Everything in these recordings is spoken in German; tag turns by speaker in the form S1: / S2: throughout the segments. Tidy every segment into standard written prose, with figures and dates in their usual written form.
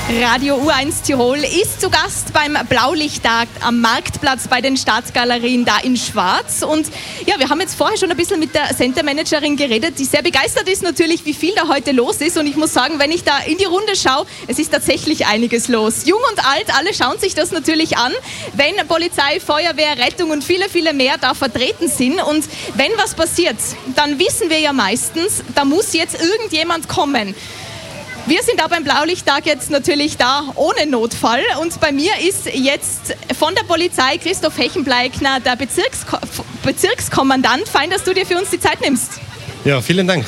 S1: Radio U1 Tirol ist zu Gast beim Blaulichttag am Marktplatz bei den Staatsgalerien da in Schwarz. Und ja, wir haben jetzt vorher schon ein bisschen mit der Centermanagerin geredet, die sehr begeistert ist natürlich, wie viel da heute los ist. Und ich muss sagen, wenn ich da in die Runde schaue, es ist tatsächlich einiges los. Jung und alt, alle schauen sich das natürlich an, wenn Polizei, Feuerwehr, Rettung und viele, viele mehr da vertreten sind. Und wenn was passiert, dann wissen wir ja meistens, da muss jetzt irgendjemand kommen. Wir sind da beim Blaulichttag jetzt natürlich da ohne Notfall und bei mir ist jetzt von der Polizei Christoph Hechenbleikner, der Bezirkskommandant. Fein, dass du dir für uns die Zeit nimmst.
S2: Ja, vielen Dank.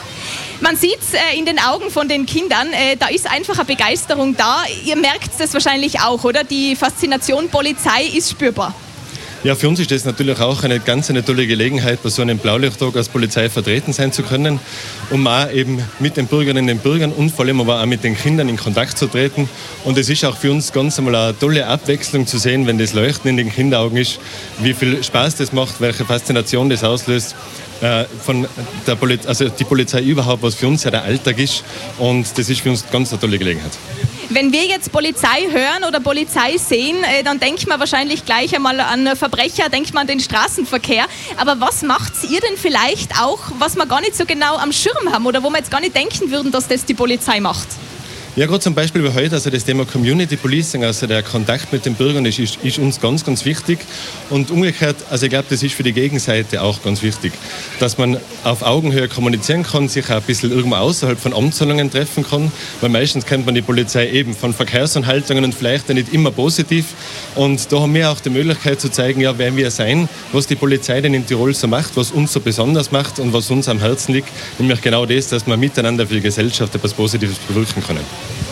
S1: Man sieht es in den Augen von den Kindern, da ist einfach eine Begeisterung da. Ihr merkt das wahrscheinlich auch, oder? Die Faszination Polizei ist spürbar.
S2: Ja, für uns ist das natürlich auch eine tolle Gelegenheit, bei so einem Blaulichttag als Polizei vertreten sein zu können, um auch eben mit den Bürgerinnen und Bürgern und vor allem aber auch mit den Kindern in Kontakt zu treten. Und es ist auch für uns ganz einmal eine tolle Abwechslung zu sehen, wenn das Leuchten in den Kinderaugen ist, wie viel Spaß das macht, welche Faszination das auslöst. Von der die Polizei überhaupt, was für uns ja der Alltag ist. Und das ist für uns ganz eine tolle Gelegenheit.
S1: Wenn wir jetzt Polizei hören oder Polizei sehen, dann denkt man wahrscheinlich gleich einmal an Verbrecher, denkt man an den Straßenverkehr. Aber was macht ihr denn vielleicht auch, was wir gar nicht so genau am Schirm haben oder wo wir jetzt gar nicht denken würden, dass das die Polizei macht?
S2: Ja, gerade zum Beispiel wie heute, also das Thema Community Policing, also der Kontakt mit den Bürgern ist uns ganz, ganz wichtig. Und umgekehrt, also ich glaube, das ist für die Gegenseite auch ganz wichtig, dass man auf Augenhöhe kommunizieren kann, sich auch ein bisschen irgendwo außerhalb von Amtshandlungen treffen kann, weil meistens kennt man die Polizei eben von Verkehrsanhaltungen und vielleicht nicht immer positiv. Und da haben wir auch die Möglichkeit zu zeigen, ja, wer wir sein, was die Polizei denn in Tirol so macht, was uns so besonders macht und was uns am Herzen liegt, nämlich genau das, dass wir miteinander für die Gesellschaft etwas Positives bewirken können.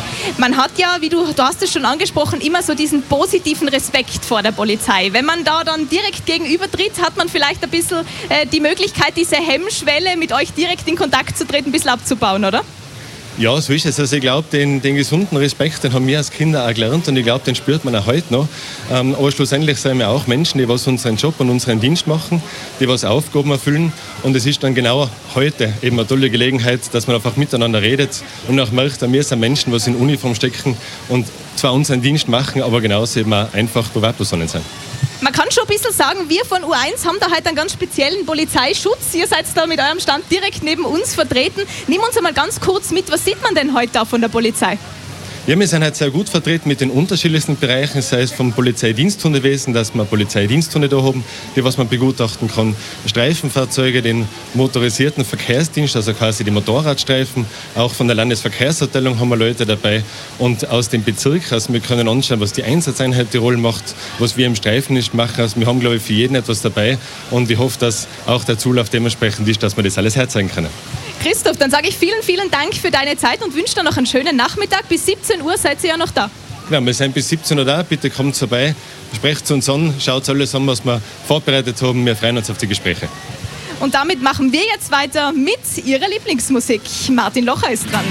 S1: Man hat ja, wie du hast es schon angesprochen, immer so diesen positiven Respekt vor der Polizei. Wenn man da dann direkt gegenüber tritt, hat man vielleicht ein bisschen die Möglichkeit, diese Hemmschwelle mit euch direkt in Kontakt zu treten, ein bisschen abzubauen, oder?
S2: Ja, so ist es. Also ich glaube, den gesunden Respekt, den haben wir als Kinder auch gelernt und ich glaube, den spürt man auch heute noch. Aber schlussendlich sind wir auch Menschen, die was unseren Job und unseren Dienst machen, die was Aufgaben erfüllen und es ist dann genau heute eben eine tolle Gelegenheit, dass man einfach miteinander redet und auch merkt, wir sind Menschen, die in Uniform stecken und zwar unseren Dienst machen, aber genauso eben auch einfach Privatpersonen sein.
S1: Man kann schon ein bisschen sagen, wir von U1 haben da heute einen ganz speziellen Polizeischutz. Ihr seid da mit eurem Stand direkt neben uns vertreten. Nimm uns einmal ganz kurz mit, was sieht man denn heute da von der Polizei?
S2: Ja, wir sind halt sehr gut vertreten mit den unterschiedlichsten Bereichen, sei es vom Polizeidiensthundewesen, dass wir Polizeidiensthunde da haben, die was man begutachten kann, Streifenfahrzeuge, den motorisierten Verkehrsdienst, also quasi die Motorradstreifen, auch von der Landesverkehrsabteilung haben wir Leute dabei und aus dem Bezirk, also wir können anschauen, was die Einsatzeinheit Tirol macht, was wir im Streifendienst machen, also wir haben, glaube ich, für jeden etwas dabei und ich hoffe, dass auch der Zulauf dementsprechend ist, dass wir das alles herzeigen können.
S1: Christoph, dann sage ich vielen, vielen Dank für deine Zeit und wünsche dir noch einen schönen Nachmittag. Bis 17 Uhr seid ihr ja noch da.
S2: Ja, wir sind bis 17 Uhr da. Bitte kommt vorbei, sprecht uns an, schaut alles an, was wir vorbereitet haben. Wir freuen uns auf die Gespräche.
S1: Und damit machen wir jetzt weiter mit ihrer Lieblingsmusik. Martin Locher ist dran.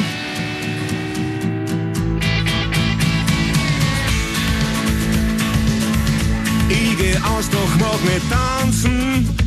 S3: Ich geh aus, doch mag nicht tanzen.